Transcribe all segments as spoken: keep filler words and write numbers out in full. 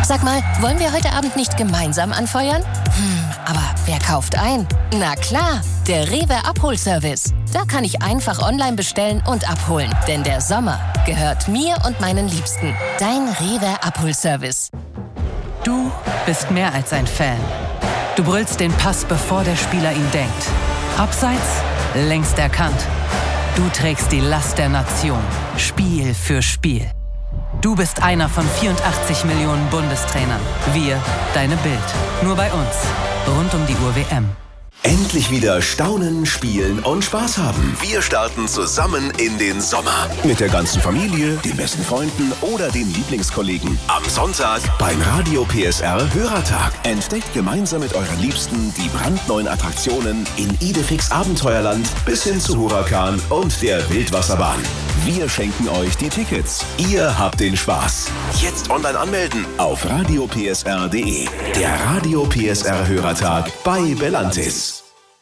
Sag mal, wollen wir heute Abend nicht gemeinsam anfeuern? Hm, aber wer kauft ein? Na klar, der Rewe Abholservice. Da kann ich einfach online bestellen und abholen. Denn der Sommer gehört mir und meinen Liebsten. Dein Rewe Abholservice. Du bist mehr als ein Fan. Du brüllst den Pass, bevor der Spieler ihn denkt. Abseits, längst erkannt. Du trägst die Last der Nation, Spiel für Spiel. Du bist einer von vierundachtzig Millionen Bundestrainern. Wir, deine Bild. Nur bei uns. Rund um die Uhr W M. Endlich wieder staunen, spielen und Spaß haben. Wir starten zusammen in den Sommer. Mit der ganzen Familie, den besten Freunden oder den Lieblingskollegen. Am Sonntag beim Radio P S R Hörertag. Entdeckt gemeinsam mit euren Liebsten die brandneuen Attraktionen in Idefix Abenteuerland bis hin zu Huracan und der Wildwasserbahn. Wir schenken euch die Tickets. Ihr habt den Spaß. Jetzt online anmelden auf radio p s r punkt d e. Der Radio P S R Hörertag bei Belantis.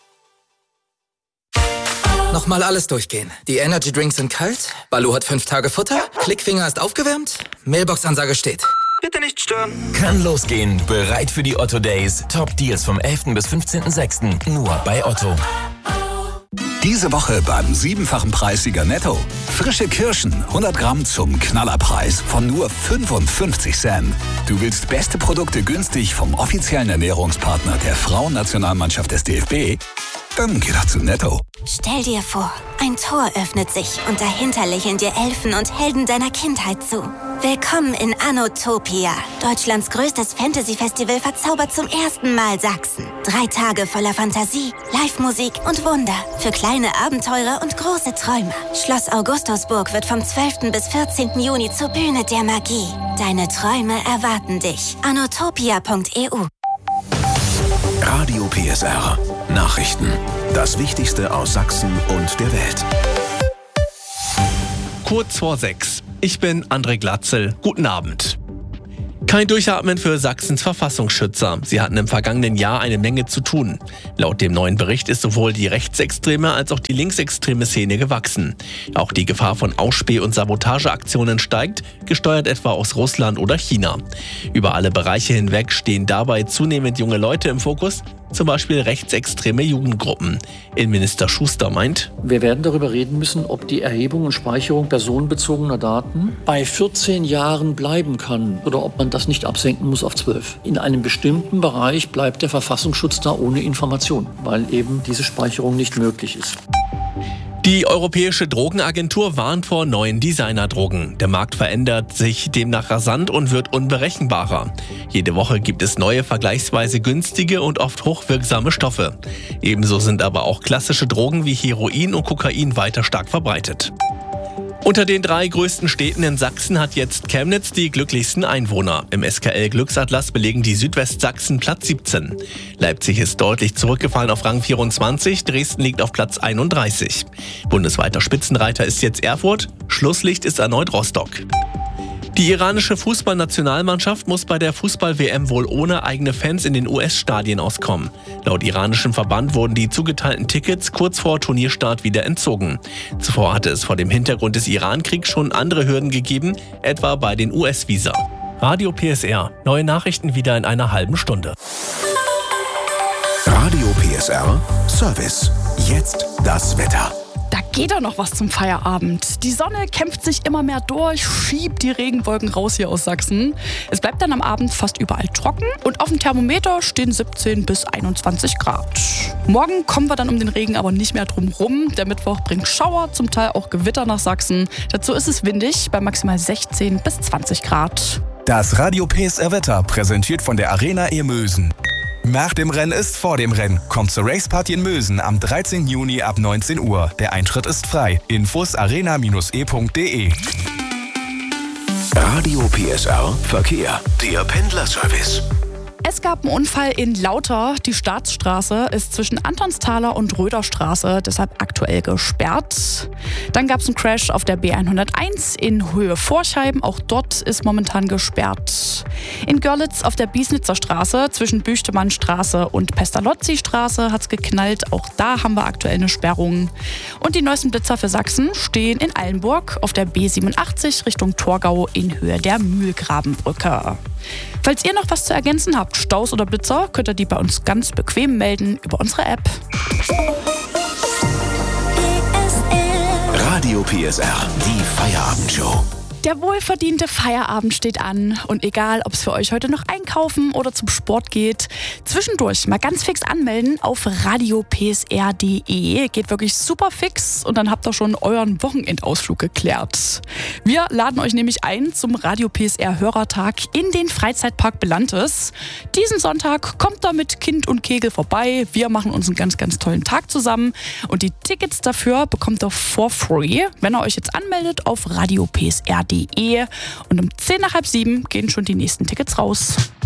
Nochmal alles durchgehen. Die Energy Drinks sind kalt, Balu hat fünf Tage Futter, Klickfinger ist aufgewärmt, Mailbox-Ansage steht. Bitte nicht stören. Kann losgehen. Bereit für die Otto Days. Top Deals vom elften bis fünfzehnten sechsten Nur bei Otto. Diese Woche beim siebenfachen Preissieger Netto. Frische Kirschen, hundert Gramm zum Knallerpreis von nur fünfundfünfzig Cent. Du willst beste Produkte günstig vom offiziellen Ernährungspartner der Frauennationalmannschaft des D F B? Dann geh doch zu Netto. Stell dir vor, ein Tor öffnet sich und dahinter lächeln dir Elfen und Helden deiner Kindheit zu. Willkommen in Anotopia. Deutschlands größtes Fantasy-Festival verzaubert zum ersten Mal Sachsen. Drei Tage voller Fantasie, Live-Musik und Wunder. Für kleine Abenteurer und große Träume. Schloss Augustusburg wird vom zwölften bis vierzehnten Juni zur Bühne der Magie. Deine Träume erwarten dich. anotopia punkt e u. Radio P S R. Nachrichten. Das Wichtigste aus Sachsen und der Welt. Kurz vor sechs. Ich bin André Glatzel. Guten Abend. Kein Durchatmen für Sachsens Verfassungsschützer. Sie hatten im vergangenen Jahr eine Menge zu tun. Laut dem neuen Bericht ist sowohl die rechtsextreme als auch die linksextreme Szene gewachsen. Auch die Gefahr von Ausspäh- und Sabotageaktionen steigt, gesteuert etwa aus Russland oder China. Über alle Bereiche hinweg stehen dabei zunehmend junge Leute im Fokus, zum Beispiel rechtsextreme Jugendgruppen. Innenminister Schuster meint: Wir werden darüber reden müssen, ob die Erhebung und Speicherung personenbezogener Daten bei vierzehn Jahren bleiben kann oder ob man das nicht absenken muss auf zwölf. In einem bestimmten Bereich bleibt der Verfassungsschutz da ohne Information, weil eben diese Speicherung nicht möglich ist. Die Europäische Drogenagentur warnt vor neuen Designerdrogen. Der Markt verändert sich demnach rasant und wird unberechenbarer. Jede Woche gibt es neue, vergleichsweise günstige und oft hochwirksame Stoffe. Ebenso sind aber auch klassische Drogen wie Heroin und Kokain weiter stark verbreitet. Unter den drei größten Städten in Sachsen hat jetzt Chemnitz die glücklichsten Einwohner. Im S K L-Glücksatlas belegen die Südwestsachsen Platz siebzehn. Leipzig ist deutlich zurückgefallen auf Rang vierundzwanzig, Dresden liegt auf Platz einunddreißig. Bundesweiter Spitzenreiter ist jetzt Erfurt, Schlusslicht ist erneut Rostock. Die iranische Fußballnationalmannschaft muss bei der Fußball-W M wohl ohne eigene Fans in den U S-Stadien auskommen. Laut iranischem Verband wurden die zugeteilten Tickets kurz vor Turnierstart wieder entzogen. Zuvor hatte es vor dem Hintergrund des Iran-Kriegs schon andere Hürden gegeben, etwa bei den U S-Visa. Radio P S R. Neue Nachrichten wieder in einer halben Stunde. Radio P S R Service. Jetzt das Wetter. Da geht doch noch was zum Feierabend. Die Sonne kämpft sich immer mehr durch, schiebt die Regenwolken raus hier aus Sachsen. Es bleibt dann am Abend fast überall trocken und auf dem Thermometer stehen siebzehn bis einundzwanzig Grad. Morgen kommen wir dann um den Regen aber nicht mehr drum rum. Der Mittwoch bringt Schauer, zum Teil auch Gewitter nach Sachsen. Dazu ist es windig bei maximal sechzehn bis zwanzig Grad. Das Radio P S R Wetter präsentiert von der Arena E Mösen. Nach dem Rennen ist vor dem Rennen. Kommt zur Raceparty in Mösen am dreizehnten Juni ab neunzehn Uhr. Der Eintritt ist frei. Infos arena Bindestrich e punkt d e. Radio P S R Verkehr. Der Pendlerservice. Es gab einen Unfall in Lauter. Die Staatsstraße ist zwischen Antonsthaler und Röderstraße, deshalb aktuell gesperrt. Dann gab es einen Crash auf der B hunderteins in Höhe Vorscheiben. Auch dort ist momentan gesperrt. In Görlitz auf der Biesnitzer Straße zwischen Büchtemannstraße und Pestalozzi-Straße hat es geknallt. Auch da haben wir aktuell eine Sperrung. Und die neuesten Blitzer für Sachsen stehen in Eilenburg auf der B siebenundachtzig Richtung Torgau in Höhe der Mühlgrabenbrücke. Falls ihr noch was zu ergänzen habt, Staus oder Blitzer, könnt ihr die bei uns ganz bequem melden über unsere App. Radio P S R, die Feierabendshow. Der wohlverdiente Feierabend steht an und egal, ob es für euch heute noch einkaufen oder zum Sport geht, zwischendurch mal ganz fix anmelden auf radio p s r punkt d e. Geht wirklich super fix und dann habt ihr schon euren Wochenendausflug geklärt. Wir laden euch nämlich ein zum Radio P S R Hörertag in den Freizeitpark Belantes. Diesen Sonntag kommt da mit Kind und Kegel vorbei. Wir machen uns einen ganz, ganz tollen Tag zusammen und die Tickets dafür bekommt ihr for free, wenn ihr euch jetzt anmeldet auf radio p s r punkt d e. Und um zehn nach halb sieben gehen schon die nächsten Tickets raus.